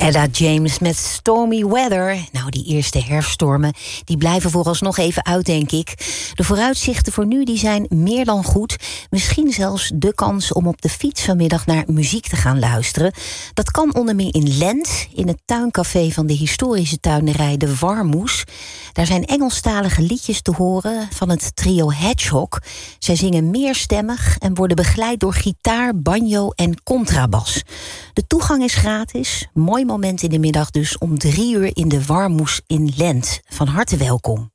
Etta James met Stormy Weather. Nou, die eerste herfststormen, die blijven vooralsnog even uit, denk ik. De vooruitzichten voor nu, die zijn meer dan goed. Misschien zelfs de kans om op de fiets vanmiddag naar muziek te gaan luisteren. Dat kan onder meer in Lent, in het tuincafé van de historische tuinerij De Warmoes. Daar zijn Engelstalige liedjes te horen van het trio Hedgehog. Zij zingen meerstemmig en worden begeleid door gitaar, banjo en contrabas. De toegang is gratis. Mooi moment in de middag dus om 3 uur in De Warmoes in Lent. Van harte welkom.